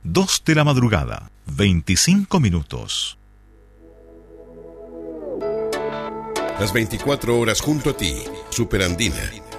2 de la madrugada, 25 minutos. Las 24 horas junto a ti, Superandina.